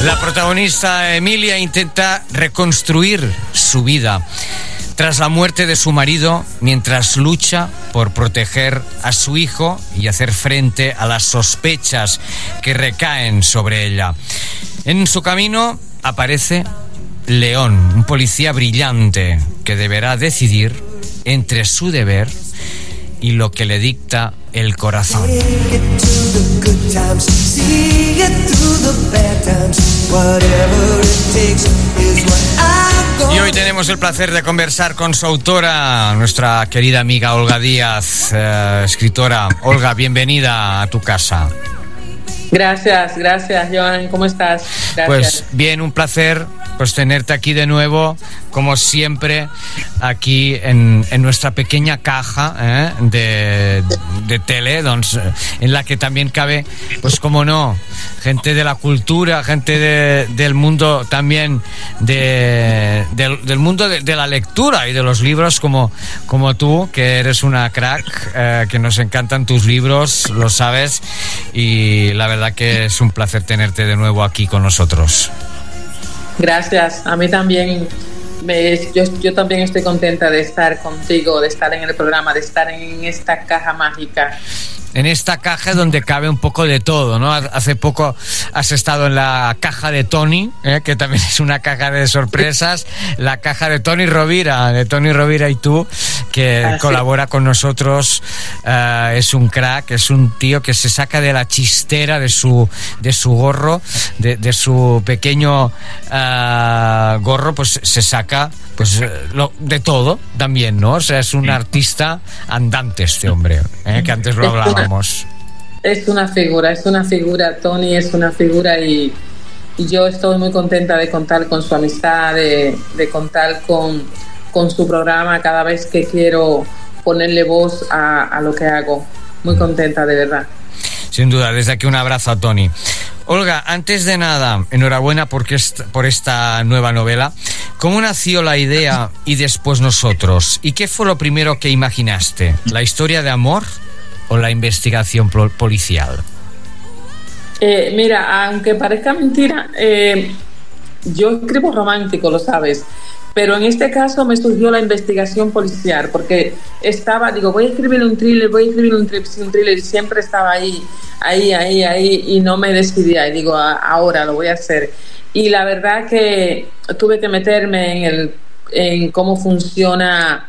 La protagonista Emilia intenta reconstruir su vida tras la muerte de su marido, mientras lucha por proteger a su hijo y hacer frente a las sospechas que recaen sobre ella. En su camino aparece León, un policía brillante que deberá decidir entre su deber y lo que le dicta el corazón. Y hoy tenemos el placer de conversar con su autora, nuestra querida amiga Olga Díaz, escritora. Olga, bienvenida a tu casa. Gracias, Joan. ¿Cómo estás? Gracias. Pues bien, un placer tenerte aquí de nuevo, como siempre, aquí en nuestra pequeña caja de tele, en la que también cabe, pues como no, gente de la cultura, gente del mundo también, del mundo de la lectura y de los libros, como tú, que eres una crack, que nos encantan tus libros, lo sabes, y la verdad que es un placer tenerte de nuevo aquí con nosotros. Gracias, a mí también. Yo también estoy contenta de estar contigo, de estar en el programa, de estar en esta caja mágica. En esta caja donde cabe un poco de todo, ¿no? Hace poco has estado en la caja de Tony, que también es una caja de sorpresas, la caja de Tony Rovira y tú, que colabora con nosotros. Es un crack, es un tío que se saca de la chistera de su gorro, de su pequeño gorro, pues se saca de todo también, ¿no? O sea, es un artista andante este hombre, que antes lo hablábamos. Es una figura, Tony es una figura, y yo estoy muy contenta de contar con su amistad, de contar con su programa cada vez que quiero ponerle voz a lo que hago. Muy contenta, de verdad. Sin duda, desde aquí un abrazo a Tony. Olga, antes de nada, enhorabuena por esta nueva novela. ¿Cómo nació la idea y después nosotros? ¿Y qué fue lo primero que imaginaste? ¿La historia de amor o la investigación policial? Mira, aunque parezca mentira, yo escribo romántico, lo sabes, pero en este caso me surgió la investigación policial, porque voy a escribir un thriller, y siempre estaba ahí, y no me decidía, y digo, ahora lo voy a hacer. Y la verdad que tuve que meterme en cómo funciona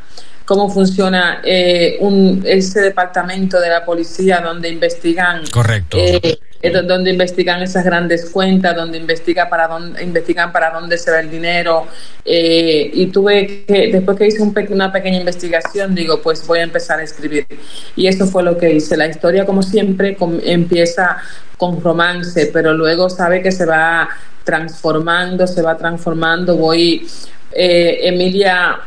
ese departamento de la policía donde investigan. Correcto. Donde investigan esas grandes cuentas, donde investigan para dónde se va el dinero, y después que hice una pequeña investigación, digo, pues voy a empezar a escribir, y eso fue lo que hice. La historia, como siempre, empieza con romance, pero luego sabe que se va transformando. Emilia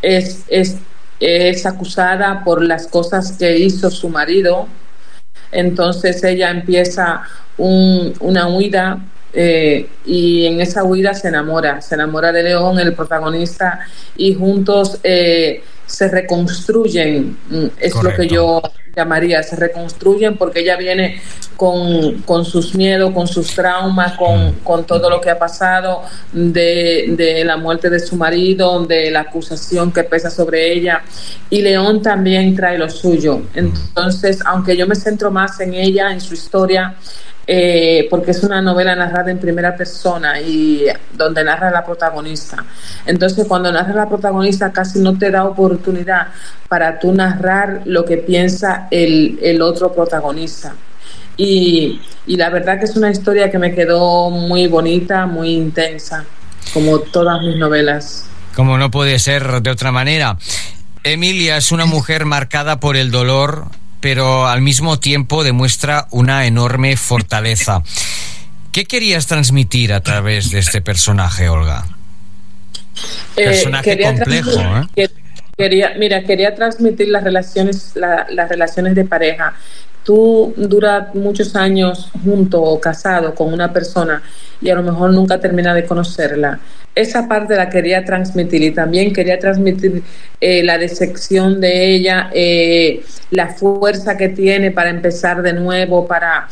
es acusada por las cosas que hizo su marido. Entonces ella empieza una huida, y en esa huida se enamora de León, el protagonista, y juntos se reconstruyen. Es Correcto. Lo que yo llamaría, se reconstruyen, porque ella viene con sus miedos, con sus traumas, con todo lo que ha pasado de la muerte de su marido, de la acusación que pesa sobre ella, y León también trae lo suyo. Entonces, aunque yo me centro más en ella, en su historia, porque es una novela narrada en primera persona y donde narra la protagonista. Entonces, cuando narra la protagonista, casi no te da oportunidad para tú narrar lo que piensa el otro protagonista. Y la verdad que es una historia que me quedó muy bonita, muy intensa, como todas mis novelas. Como no puede ser de otra manera. Emilia es una mujer marcada por el dolor, pero al mismo tiempo demuestra una enorme fortaleza. ¿Qué querías transmitir a través de este personaje, Olga? Personaje complejo, Quería transmitir las relaciones de pareja, tú duras muchos años junto o casado con una persona y a lo mejor nunca terminas de conocerla. Esa parte la quería transmitir, y también quería transmitir la decepción de ella, la fuerza que tiene para empezar de nuevo, para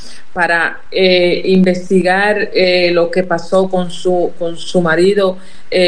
investigar lo que pasó con su marido,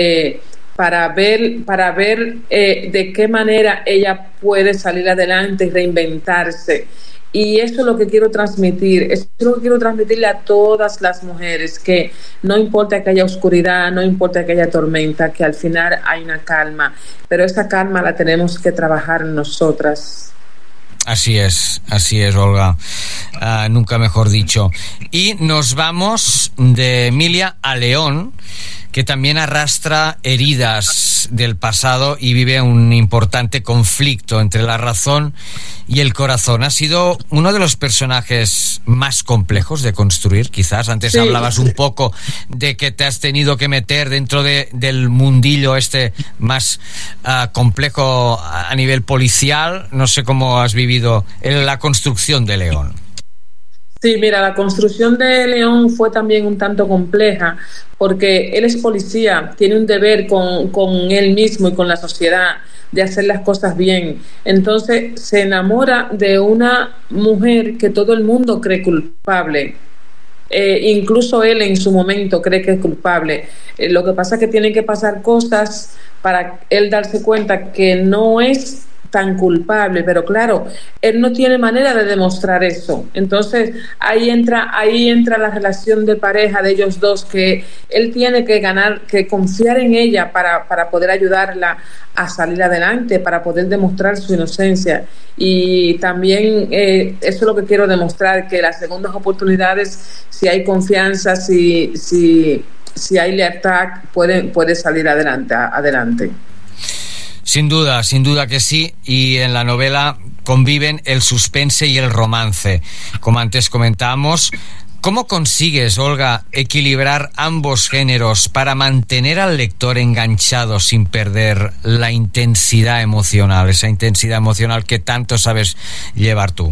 para ver de qué manera ella puede salir adelante y reinventarse. Y eso es lo que quiero transmitir, eso es lo que quiero transmitirle a todas las mujeres, que no importa que haya oscuridad, no importa que haya tormenta, que al final hay una calma, pero esa calma la tenemos que trabajar nosotras. Así es, Olga, nunca mejor dicho. Y nos vamos de Emilia a León, que también arrastra heridas del pasado y vive un importante conflicto entre la razón y el corazón. Ha sido uno de los personajes más complejos de construir, quizás. Antes sí, hablabas un poco de que te has tenido que meter dentro del mundillo más complejo a nivel policial. No sé cómo has vivido la construcción de León. Sí, mira, la construcción de León fue también un tanto compleja, porque él es policía, tiene un deber con él mismo y con la sociedad de hacer las cosas bien. Entonces se enamora de una mujer que todo el mundo cree culpable. Incluso él en su momento cree que es culpable. Lo que pasa es que tienen que pasar cosas para él darse cuenta que no es tan culpable, pero claro, él no tiene manera de demostrar eso. Entonces ahí entra la relación de pareja de ellos dos, que él tiene que confiar en ella para poder ayudarla a salir adelante, para poder demostrar su inocencia. Y también eso es lo que quiero demostrar, que las segundas oportunidades, si hay confianza, si hay lealtad, puede salir adelante. Sin duda que sí, y en la novela conviven el suspense y el romance. Como antes comentábamos, ¿cómo consigues, Olga, equilibrar ambos géneros para mantener al lector enganchado sin perder la intensidad emocional, esa intensidad emocional que tanto sabes llevar tú?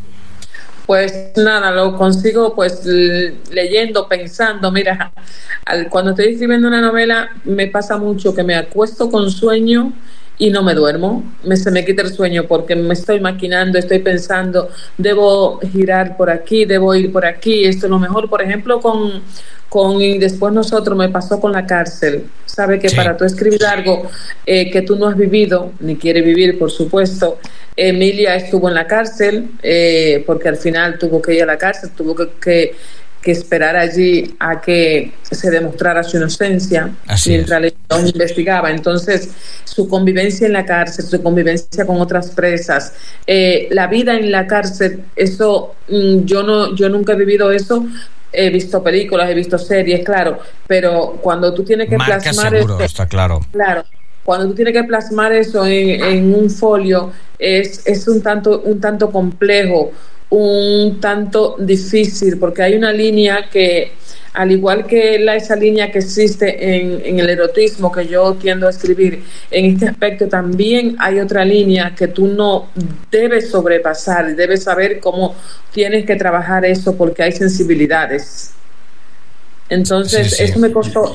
Pues nada, lo consigo pues leyendo, pensando. Mira, cuando estoy escribiendo una novela me pasa mucho que me acuesto con sueño y no me duermo, se me quita el sueño porque me estoy maquinando, estoy pensando, debo girar por aquí, debo ir por aquí, esto es lo mejor. Por ejemplo, y después nosotros, me pasó con la cárcel. Sabe que sí, para tú escribir algo que tú no has vivido, ni quieres vivir, por supuesto. Emilia estuvo en la cárcel porque al final tuvo que ir a la cárcel, tuvo que esperar allí a que se demostrara su inocencia. Así mientras León investigaba. Entonces, su convivencia en la cárcel, su convivencia con otras presas, la vida en la cárcel, eso yo nunca he vivido eso. He visto películas, he visto series, claro, pero cuando tú tienes que marca plasmar seguro, eso, está claro. Cuando tú tienes que plasmar eso en un folio, es un tanto complejo, un tanto difícil, porque hay una línea que, al igual que esa línea que existe en el erotismo que yo tiendo a escribir, en este aspecto también hay otra línea que tú no debes sobrepasar, debes saber cómo tienes que trabajar eso, porque hay sensibilidades. Entonces sí. Eso me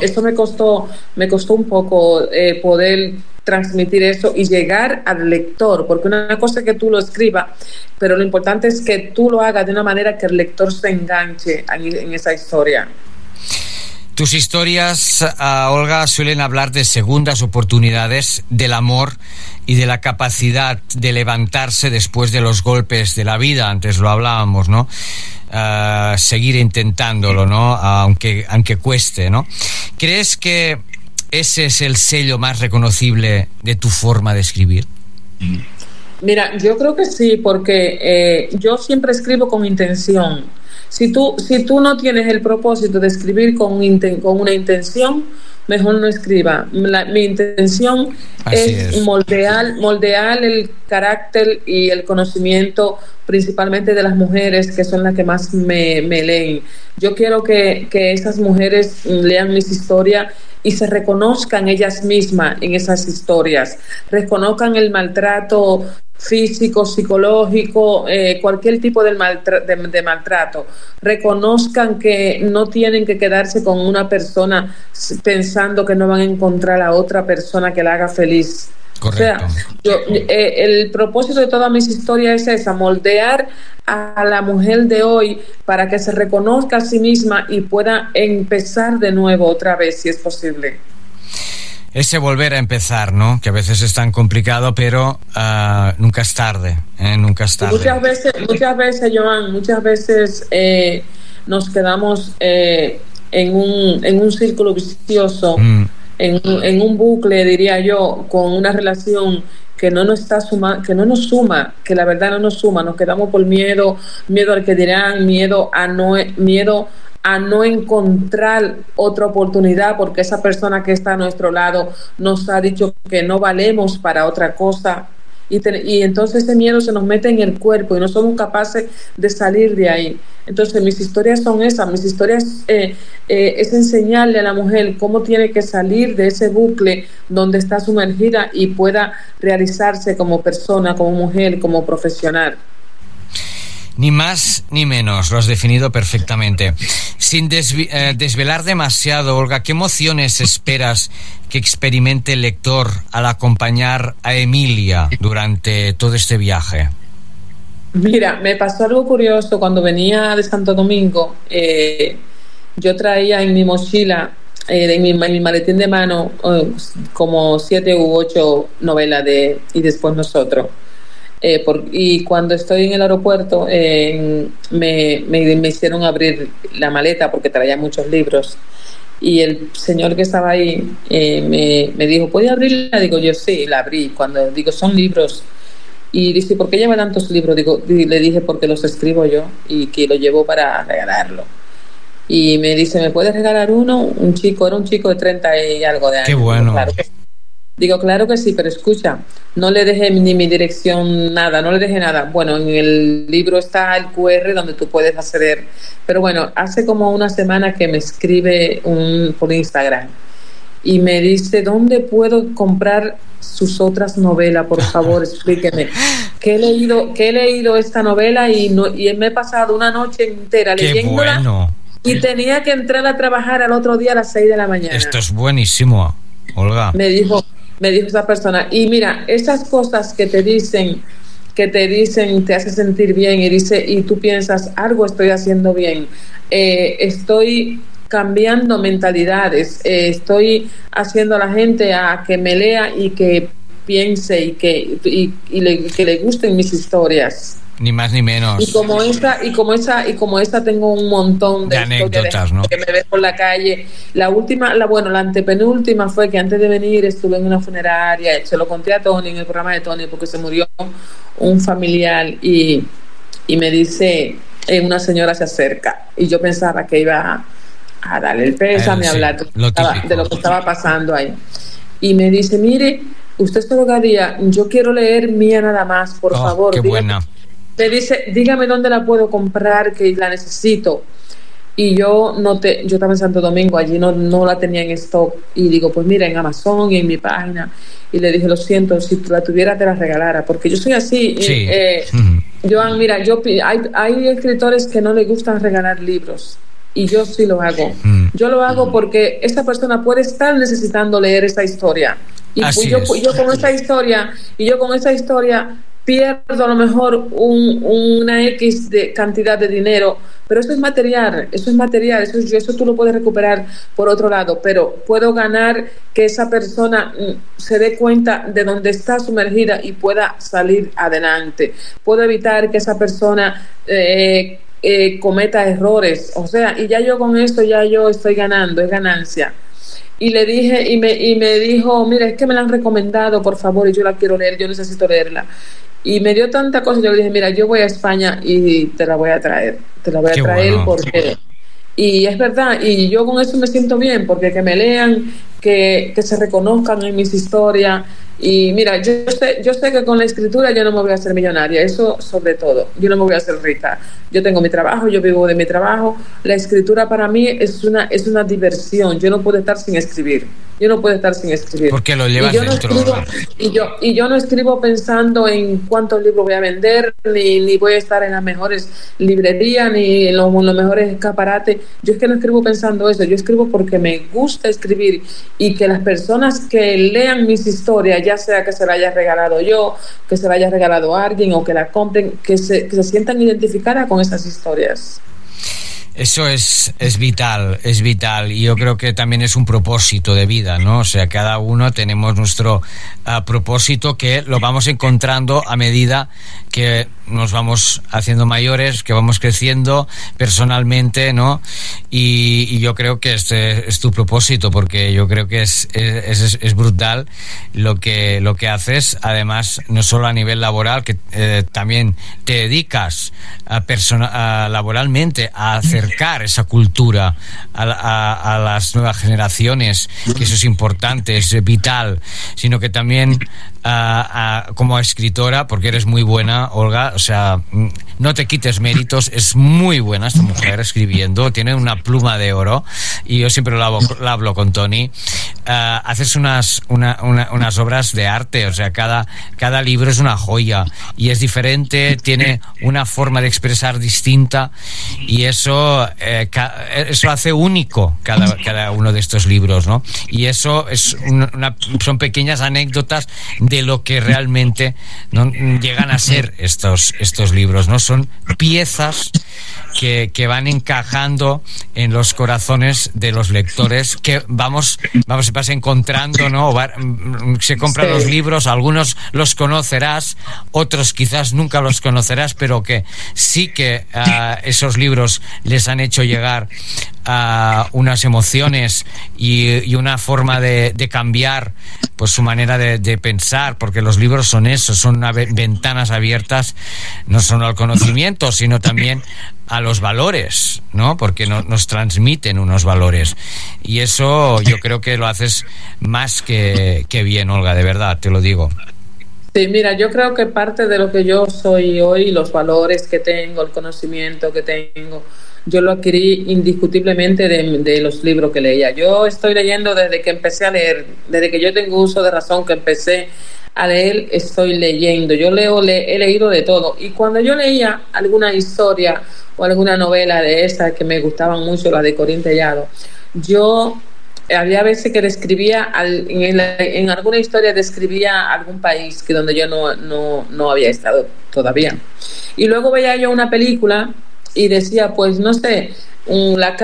costó un poco poder transmitir eso y llegar al lector, porque una cosa es que tú lo escribas, pero lo importante es que tú lo hagas de una manera que el lector se enganche en esa historia. Tus historias, Olga, suelen hablar de segundas oportunidades, del amor y de la capacidad de levantarse después de los golpes de la vida. Antes lo hablábamos, ¿no? Seguir intentándolo, ¿no? Aunque cueste, ¿no? ¿Crees que ese es el sello más reconocible de tu forma de escribir? Mira, yo creo que sí, porque yo siempre escribo con intención. Si tú no tienes el propósito de escribir con una intención, mejor no escriba. Mi intención es moldear el carácter y el conocimiento, principalmente de las mujeres, que son las que más me leen. Yo quiero que esas mujeres lean mis historias y se reconozcan ellas mismas en esas historias, reconozcan el maltrato físico, psicológico, cualquier tipo de maltrato, reconozcan que no tienen que quedarse con una persona pensando que no van a encontrar a otra persona que la haga feliz. Correcto. O sea, el propósito de todas mis historias es esa, moldear a la mujer de hoy para que se reconozca a sí misma y pueda empezar de nuevo otra vez, si es posible. Ese volver a empezar, ¿no? Que a veces es tan complicado, pero nunca es tarde, nunca es tarde. Muchas veces, Joan, nos quedamos en un círculo vicioso, en un bucle, diría yo, con una relación que no nos suma, que la verdad no nos suma. Nos quedamos por miedo al que dirán, miedo a no encontrar otra oportunidad, porque esa persona que está a nuestro lado nos ha dicho que no valemos para otra cosa, y entonces ese miedo se nos mete en el cuerpo y no somos capaces de salir de ahí. Entonces mis historias son esas, mis historias es enseñarle a la mujer cómo tiene que salir de ese bucle donde está sumergida y pueda realizarse como persona, como mujer, como profesional. Ni más ni menos, lo has definido perfectamente. Sin desvelar demasiado, Olga, ¿qué emociones esperas que experimente el lector al acompañar a Emilia durante todo este viaje? Mira, me pasó algo curioso cuando venía de Santo Domingo. Yo traía en mi mochila, en mi maletín de mano, como 7 u 8 novelas de Y después nosotros. Y cuando estoy en el aeropuerto me hicieron abrir la maleta porque traía muchos libros, y el señor que estaba ahí me dijo, ¿puede abrirla? Digo yo, sí, la abrí. Cuando digo, son libros, y dice, ¿por qué lleva tantos libros? Le dije, porque los escribo yo y que lo llevo para regalarlo. Y me dice, ¿me puedes regalar uno? Era un chico de 30 y algo de años. Qué bueno. Digo, claro que sí, pero escucha, no le dejé ni mi dirección, nada, no le dejé nada. Bueno, en el libro está el QR donde tú puedes acceder. Pero bueno, hace como una semana que me escribe por Instagram y me dice, ¿dónde puedo comprar sus otras novelas? Por favor, explíqueme. Que he leído esta novela y me he pasado una noche entera leyéndola. Bueno. Y tenía que entrar a trabajar al otro día a las 6 de la mañana. Esto es buenísimo, Olga. Me dijo esa persona, y mira, esas cosas que te dicen, te hace sentir bien, y tú piensas, algo estoy haciendo bien, estoy cambiando mentalidades, estoy haciendo a la gente a que me lea y que piense y que le gusten mis historias. Ni más ni menos. Y como esa tengo un montón de anécdotas, ¿no? Que me ves por la calle. La antepenúltima fue que antes de venir estuve en una funeraria, se lo conté a Tony en el programa de Tony, porque se murió un familiar y me dice, una señora se acerca, y yo pensaba que iba a darle el pésame, a hablar de lo que estaba pasando ahí, y me dice, mire, usted es drogadía, yo quiero leer Mía nada más, por favor. Qué buena. Me dice, dígame dónde la puedo comprar, que la necesito. Y yo estaba en Santo Domingo, allí no la tenía en stock, y digo, pues mira, en Amazon y en mi página. Y le dije, lo siento, si la tuviera te la regalara, porque yo soy así. Sí. Joan, mira, hay escritores que no les gustan regalar libros, y yo sí lo hago. Yo lo hago porque esa persona puede estar necesitando leer esa historia, y yo con esa historia pierdo a lo mejor una X de cantidad de dinero, pero eso es material, eso tú lo puedes recuperar por otro lado, pero puedo ganar que esa persona se dé cuenta de dónde está sumergida y pueda salir adelante. Puedo evitar que esa persona cometa errores, o sea, y ya yo con esto yo estoy ganando, es ganancia. Y le dije, y me dijo, mira, es que me la han recomendado, por favor, y yo la quiero leer, yo necesito leerla. Y me dio tanta cosa, yo le dije, mira, yo voy a España y te la voy a traer. Bueno. Porque... Y es verdad, y yo con eso me siento bien, porque que me lean, que se reconozcan en mis historias. Y mira, yo sé que con la escritura yo no me voy a hacer millonaria, eso sobre todo, yo no me voy a hacer rica. Yo tengo mi trabajo, yo vivo de mi trabajo. La escritura para mí es una diversión. Yo no puedo estar sin escribir. Porque lo llevas dentro. Yo no escribo pensando en cuántos libros voy a vender, ni voy a estar en las mejores librerías, ni en los mejores escaparates. Yo es que no escribo pensando eso. Yo escribo porque me gusta escribir, y que las personas que lean mis historias, ya sea que se la haya regalado yo, que se la haya regalado a alguien o que la compren, que se sientan identificadas con esas historias. Eso es vital, y yo creo que también es un propósito de vida, ¿no? O sea, cada uno tenemos nuestro propósito, que lo vamos encontrando a medida que nos vamos haciendo mayores, que vamos creciendo personalmente, ¿no? Y yo creo que este es tu propósito, porque yo creo que es brutal lo que haces, además, no solo a nivel laboral, que también te dedicas laboralmente a acercar esa cultura a las nuevas generaciones, que eso es importante, es vital, sino que también como escritora, porque eres muy buena, Olga, o sea, no te quites méritos, es muy buena esta mujer escribiendo, tiene una pluma de oro, y yo siempre la hablo con Tony. Haces unas obras de arte, o sea, cada libro es una joya y es diferente, tiene una forma de expresar distinta, y eso hace único cada uno de estos libros, ¿no? Y eso son pequeñas anécdotas de lo que realmente, ¿no?, llegan a ser estos libros, ¿no? Son piezas que van encajando en los corazones de los lectores, que vas encontrando, ¿no? Se compran los libros, algunos los conocerás, otros quizás nunca los conocerás, pero que sí que esos libros les han hecho llegar a unas emociones y una forma de cambiar, pues, su manera de pensar, porque los libros son eso, son ventanas abiertas, no solo al conocimiento, sino también a los valores, ¿no? Porque nos transmiten unos valores, y eso yo creo que lo haces más que bien, Olga, de verdad, te lo digo. Sí, mira, yo creo que parte de lo que yo soy hoy, los valores que tengo, el conocimiento que tengo, yo lo adquirí indiscutiblemente de los libros que leía. Yo estoy leyendo desde que empecé a leer, desde que yo tengo uso de razón, que empecé a leer, estoy leyendo. Yo he leído de todo, y cuando yo leía alguna historia o alguna novela de esas que me gustaban mucho, la de Corín Tellado, yo había veces que describía en alguna historia describía algún país que donde yo no había estado todavía, y luego veía yo una película y decía, pues no sé, una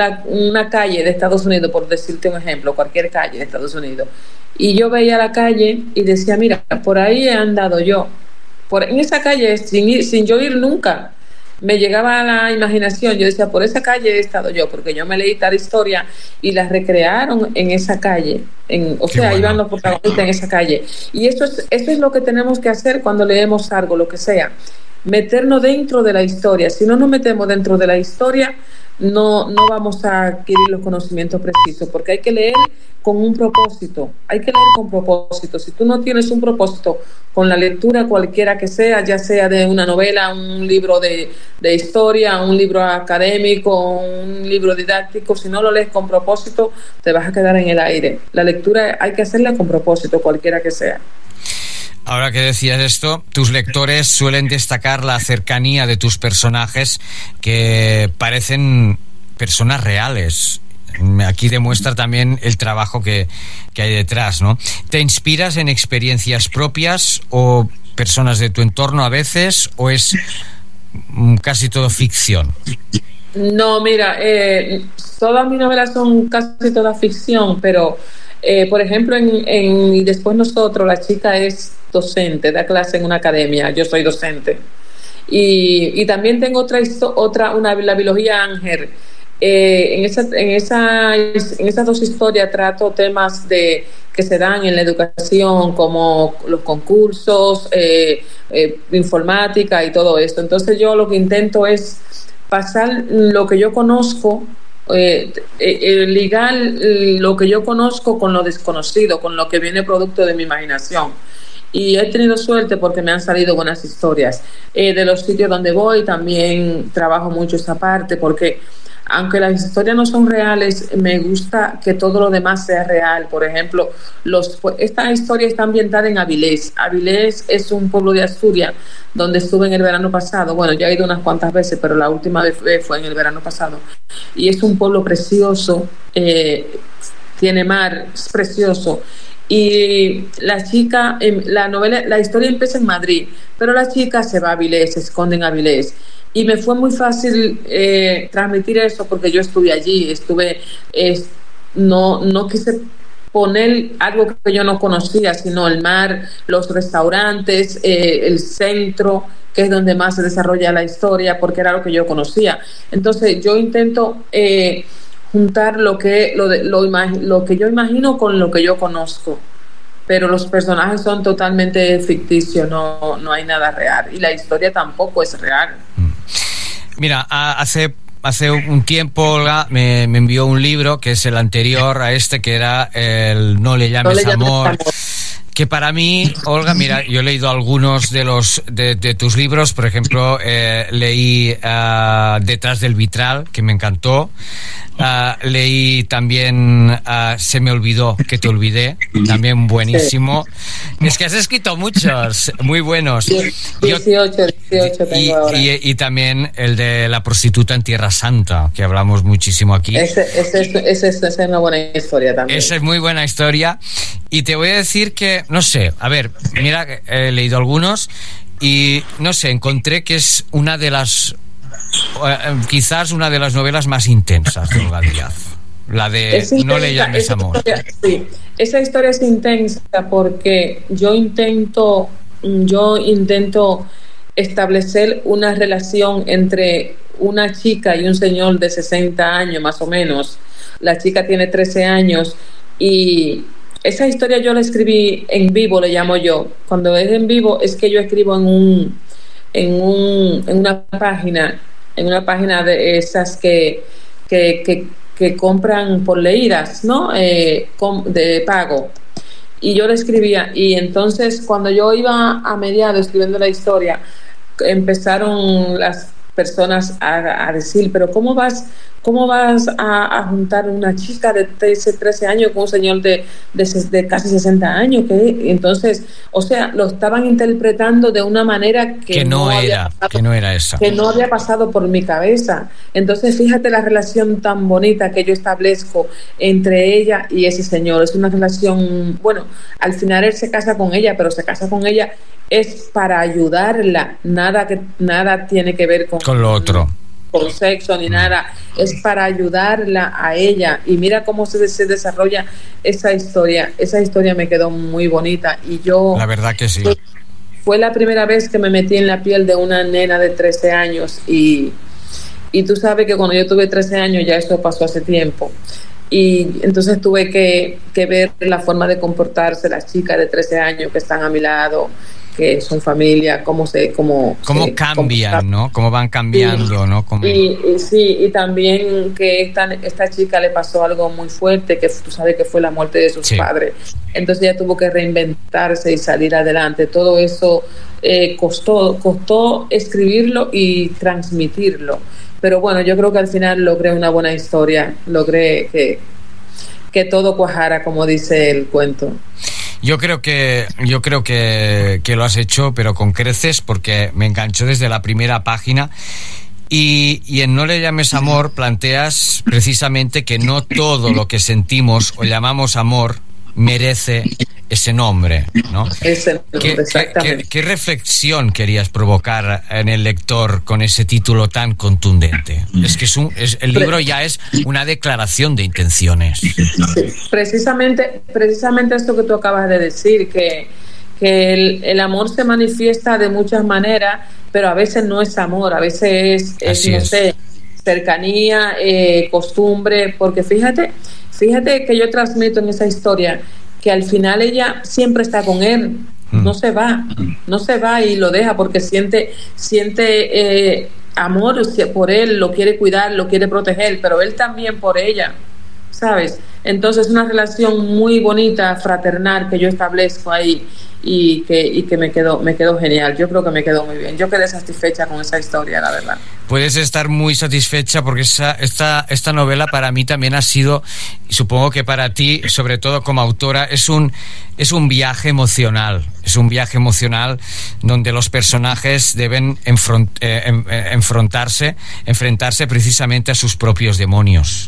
calle de Estados Unidos, por decirte un ejemplo, cualquier calle de Estados Unidos, y yo veía la calle y decía, mira, por ahí he andado yo, en esa calle, sin yo ir nunca, me llegaba a la imaginación, yo decía, por esa calle he estado yo, porque yo me leí tal historia y la recrearon en esa calle, bueno. Iban los protagonistas en esa calle, y esto es lo que tenemos que hacer cuando leemos algo, lo que sea, meternos dentro de la historia. Si no nos metemos dentro de la historia, no vamos a adquirir los conocimientos precisos, porque hay que leer con un propósito, Si tú no tienes un propósito con la lectura, cualquiera que sea, ya sea de una novela, un libro de historia, un libro académico, un libro didáctico, si no lo lees con propósito, te vas a quedar en el aire. La lectura hay que hacerla con propósito, cualquiera que sea. Ahora que decías esto, tus lectores suelen destacar la cercanía de tus personajes, que parecen personas reales. Aquí demuestra también el trabajo que hay detrás, ¿no? ¿Te inspiras en experiencias propias o personas de tu entorno a veces, o es casi todo ficción? No, mira, todas mis novelas son casi toda ficción, pero por ejemplo, y después nosotros, la chica es docente, da clase en una academia, yo soy docente, y también tengo la biología Ángel. En esas dos historias trato temas que se dan en la educación, como los concursos, informática y todo esto. Entonces yo lo que intento es pasar lo que yo conozco ligar lo que yo conozco con lo desconocido, con lo que viene producto de mi imaginación. Y he tenido suerte porque me han salido buenas historias. De los sitios donde voy también trabajo mucho esa parte, porque aunque las historias no son reales, me gusta que todo lo demás sea real. Por ejemplo, esta historia está ambientada en Avilés. Avilés es un pueblo de Asturias donde estuve en el verano pasado. Bueno, ya he ido unas cuantas veces, pero la última vez fue en el verano pasado. Y es un pueblo precioso, tiene mar, es precioso. Y la chica, la historia empieza en Madrid, pero la chica se va a Avilés, se esconde en Avilés. Y me fue muy fácil transmitir eso porque yo estuve allí, no quise poner algo que yo no conocía, sino el mar, los restaurantes, el centro, que es donde más se desarrolla la historia, porque era lo que yo conocía. Entonces yo intento juntar lo que yo imagino con lo que yo conozco, pero los personajes son totalmente ficticios, no hay nada real, y la historia tampoco es real. Mira, hace un tiempo Olga me envió un libro que es el anterior a este, que era el No le llames amor. Que para mí, Olga, mira, yo he leído algunos de tus libros. Por ejemplo, leí Detrás del vitral, que me encantó. Leí también Se me olvidó que te olvidé, también buenísimo. Sí. Es que has escrito muchos muy buenos. 18 tengo ahora. Y también el de La prostituta en Tierra Santa, que hablamos muchísimo aquí. Esa es una buena historia también. Esa es muy buena historia. Y te voy a decir que, no sé, a ver, mira, he leído algunos y, no sé, encontré que es una de las... quizás una de las novelas más intensas de Olga Díaz, la de No le llames amor. Sí, esa historia es intensa porque yo intento establecer una relación entre una chica y un señor de 60 años más o menos. La chica tiene 13 años y esa historia yo la escribí en vivo, le llamo yo. Cuando es en vivo es que yo escribo en una página de esas que compran por leídas, ¿no? De pago. Y yo la escribía, y entonces cuando yo iba a mediado escribiendo la historia, empezaron las personas a decir, pero ¿cómo vas a juntar una chica de 13 años con un señor de casi 60 años? ¿Qué? Entonces, o sea, lo estaban interpretando de una manera que no había pasado por mi cabeza. Entonces, fíjate la relación tan bonita que yo establezco entre ella y ese señor. Es una relación, bueno, al final él se casa con ella, pero se casa con ella es para ayudarla, nada tiene que ver con lo otro, con sexo ni nada, es para ayudarla a ella. Y mira cómo se desarrolla esa historia me quedó muy bonita, y yo, la verdad que sí, fue la primera vez que me metí en la piel de una nena de 13 años y tú sabes que cuando yo tuve 13 años ya eso pasó hace tiempo. Y entonces tuve que ver la forma de comportarse las chicas de 13 años que están a mi lado, que son familia, cómo cambian, ¿no? Cómo van cambiando, sí, ¿no? Y también que esta chica le pasó algo muy fuerte, que tú sabes que fue la muerte de sus padres. Entonces ella tuvo que reinventarse y salir adelante. Todo eso costó escribirlo y transmitirlo. Pero bueno, yo creo que al final logré una buena historia, logré que todo cuajara, como dice el cuento. Yo creo que lo has hecho, pero con creces, porque me enganchó desde la primera página. Y en No le llames amor planteas precisamente que no todo lo que sentimos o llamamos amor merece ese nombre, ¿no? Exactamente. ¿Qué reflexión querías provocar en el lector con ese título tan contundente? Es que el libro ya es una declaración de intenciones. Sí. Precisamente esto que tú acabas de decir, que el amor se manifiesta de muchas maneras, pero a veces no es amor, a veces es cercanía, costumbre, porque fíjate que yo transmito en esa historia que al final ella siempre está con él, no se va y lo deja porque siente amor por él, lo quiere cuidar, lo quiere proteger, pero él también por ella, ¿sabes? Entonces una relación muy bonita, fraternal, que yo establezco ahí y que me quedó genial. Yo creo que me quedó muy bien. Yo quedé satisfecha con esa historia, la verdad. Puedes estar muy satisfecha porque esta novela para mí también ha sido, y supongo que para ti, sobre todo como autora, es un viaje emocional. Es un viaje emocional donde los personajes deben enfrentarse precisamente a sus propios demonios.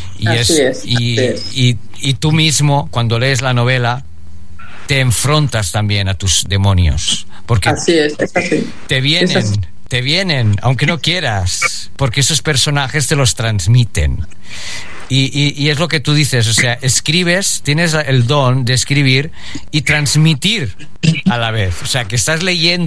Y tú mismo, cuando lees la novela, te enfrentas también a tus demonios. Porque es así. Te vienen, aunque no quieras, porque esos personajes te los transmiten. Y es lo que tú dices, o sea, escribes, tienes el don de escribir y transmitir a la vez. O sea, que estás leyendo